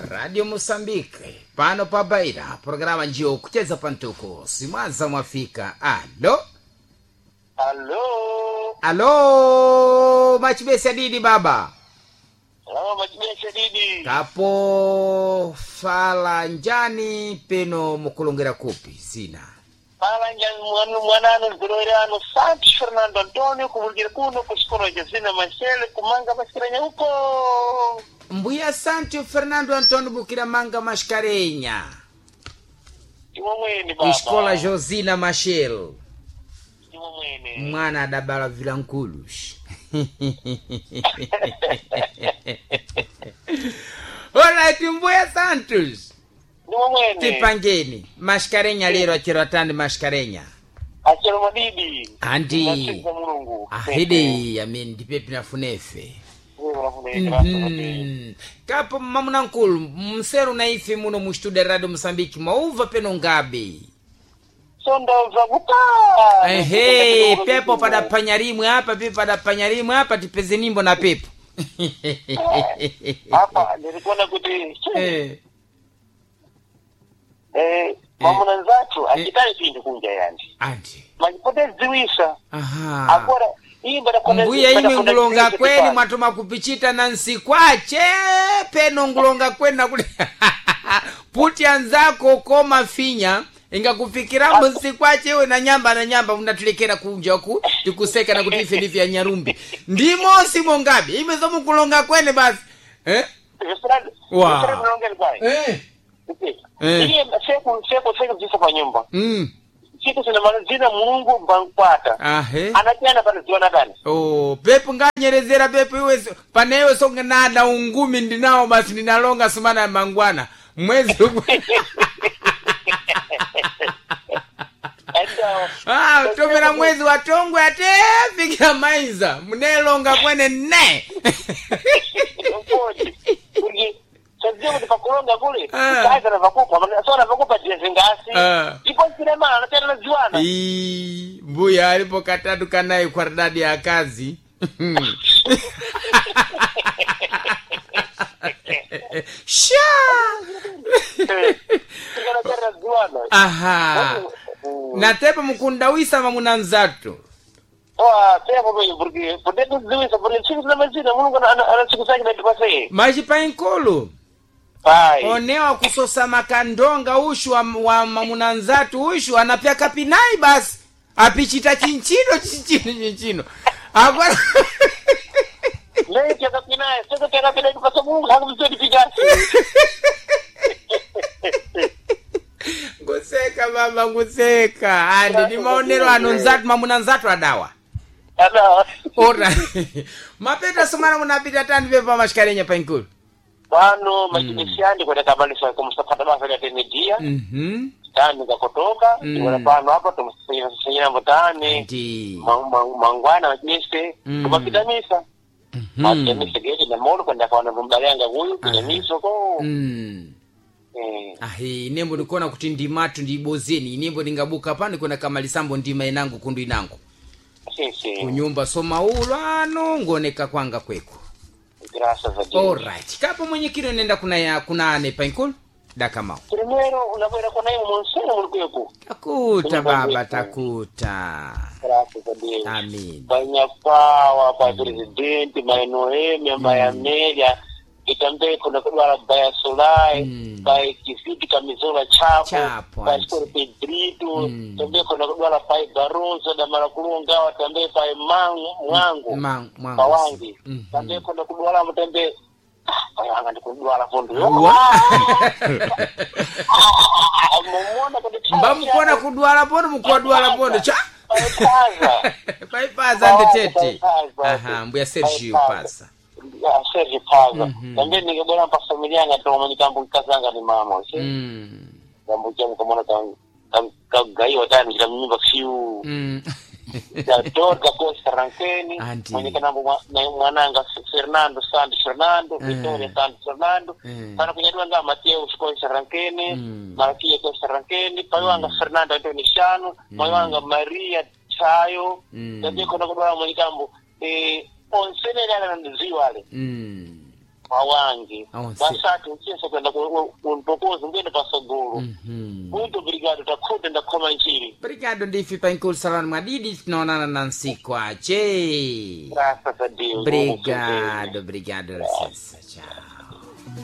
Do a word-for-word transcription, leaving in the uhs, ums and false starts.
Radio Mosambike pano pabaira programa njio kucheza pantuko simwaza mwafika. Alo Alo Alo machibesi didi baba. Alo machibesi didi Kapo fala njani peno mukulongera kupi sina fala njani mwanu mwanano Gloriano Santos Fernando Antonio kumulgira kuno kusikoro jazina Machele kumanga masikiranya uko Mbuya Santo Fernando Antonio Bukira manga maskarenya. Iwo mwene baba. Escola Josina Machel. Iwo mwene. Mwana dabala vilankulush. Alright, Mbuya Santos. Iwo mwene. Tipangeni. Maskarenya lero achero atandi maskarenya. Achero madidi. Andi. Ahidi yamin dipepi na funefe. Mm-hmm. Kapo mamuna nkulu mseru na ifi muno mustude Radio Mosambiki mauva peno ngabe sonda uzagupa ehe pepo pada panyarimwe hapa pepo pada panyarimwe hapa tipeze nimbo na pepo hapa nilikuwa kuti eh eh mamuna nzatu akitali pindu kunja yani andi majipotezi ziwisha aha akora mbuya ime ngulonga kweni matoma kupichita na nsikwache peno ngulonga kweni na kule puti anzako koma finya inga kufikira nsikwache ewe na nyamba na nyamba unatulekera kunja ku tukuseka na kutife lifi ya nyarumbi ndimo simo ngabi ime zomu kulonga kweni basi eh wow eh eh ile seku seku seku jisa kwa nyumba mm Chiku sina manazina Mungu mbankwata. Ahe. Anakiana pana ziwana gani? Oh, pepu nganyerezera pepu iwe panewe songa nada ungumi ndinao basi ninalonga sumana mangwana. Mwezi ugu. Ah, utomera mwezi watongwe ate fikia maiza. Mnelonga kwene ne. Mpodi. Sazio ndi pakulonga kule. Kaza na vakupa, sona vakupa jezingasi. Ipo sinema anatenda na ziwana. Ii, mbuya alipo katatu kanaye kwa dadi ya kazi. Sha. Anatenda ziwana. Aha. Na tepa mkunda wisa mamuna nzatu. Oh, tepa mwenye burgi. Podetu ziwisa, podetu chiku sina mazina. Mungu anasikusaki na tupasai. Maji pa inkolo. Pai. Onewa kusosa makandonga ushu wa, wa mamuna nzatu ushu. Anapia kapinai basi. Apichita chinchino chinchino chinchino. Agwa. Lei kia kapinai. Sasa kia kapinai kupasa Mungu. Haku mzuri pigasi. Nguseka baba nguseka. Andi ni maonero anonzatu mamuna nzatu adawa. Adawa. Ora. Mapeta sumana munapita tani pepa mashikarenya pa inkulu. Wano majinisiani kwa dakabalisa kumustafata basa ya tenedia. Mhm. Tani kakotoka. Tuwala pano hapa tumusafanya mbotani. Ndi. Mangwana majinisi. Tumapita misa. Mati misa geti na molo kwa ndakawana mbalianga huyu. Kwenye miso ko. Mm. Ahi, nembo nikona kuti ndimatu ndibozeni. Nembo ningabuka pano kuna kama lisambo ndima inangu kundu inangu. Sisi. Kunyumba soma ulo ano ngoneka kwanga kweko. Gracias a Dios. Alright. Kapo mwenye kino nenda kuna ya kuna ane pa inkulu? Dakamao. Primero unawera kuna hiyo monsena mulikuweku. Takuta baba takuta. Gracias a Dios. Amin. Banya pawa pa presidente, ma Noemi, ma Amelia. Itambe kuna kwa baya Solai, by Kifiti Kamizola Chapo, by Sport Pedrito, tambe kuna kwa pai Barozo na Marakulunga, tambe pai Mangu, Mwangu, Mawangi. Tambe kuna kwa mtambe anga ndikudwa la fondo. Mbamu kona kudwa la fondo mkwadwa la fondo cha. Pai paza ndetete. Aha, mbuya Sergio pasa. Ya Sergio Paza. Tambe ningebora pa familia yanga toma nikambu kazanga ni mama. Mm. Kambu kama kama tam kam gai watani kama mimi baksiu. Mm. Ya torka kwa Sarrankeni. Mwenye kana mwananga Fernando Santos Fernando, Victoria Santos Fernando. Kana kunyadwa nga Mateo kwa Sarrankeni, Marquia kwa Sarrankeni, pawanga Fernando Antonio Shano, pawanga Maria Chayo. Tambe kuna kwa mwenye kambu eh onsene yana ndizi wale. Mm. awangi Aonse. basati nsinso kwenda kuntokoza ngene pasogolo Mhm. muito obrigado takhuta ndakhoma nchiri Obrigado ndife pa inkulsalani mwadidi tinaonana na nsikwache. graças a Deus Obrigado, obrigado, licença. Tchau.